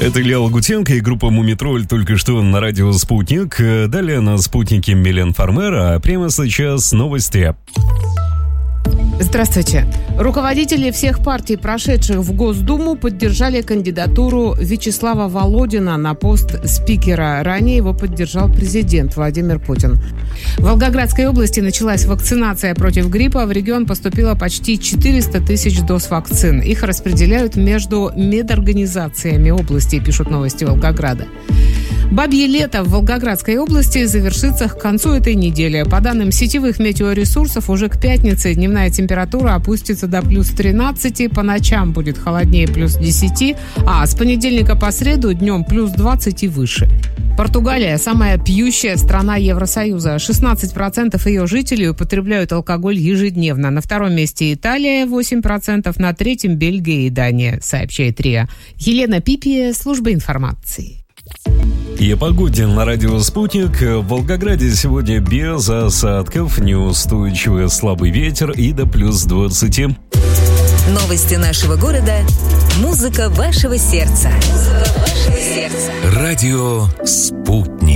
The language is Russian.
Это Илья Лагутенко и группа «Мумитроль» только что на радио «Спутник». Далее на «Спутнике» Милен Фармер, а прямо сейчас новости. Здравствуйте. Руководители всех партий, прошедших в Госдуму, поддержали кандидатуру Вячеслава Володина на пост спикера. Ранее его поддержал президент Владимир Путин. В Волгоградской области началась вакцинация против гриппа. В регион поступило почти 400 тысяч доз вакцин. Их распределяют между медорганизациями области, пишут новости Волгограда. Бабье лето в Волгоградской области завершится к концу этой недели. По данным сетевых метеоресурсов, уже к пятнице дневная температура опустится до плюс 13, по ночам будет холоднее плюс 10, а с понедельника по среду днем плюс 20 и выше. Португалия – самая пьющая страна Евросоюза. 16% ее жителей употребляют алкоголь ежедневно. На втором месте Италия – 8%, на третьем – Бельгия и Дания, сообщает РИА. Елена Пипия, служба информации. И о погоде на радио «Спутник». В Волгограде сегодня без осадков, неустойчивый слабый ветер и до плюс 20. Новости нашего города. Музыка вашего сердца. Радио «Спутник».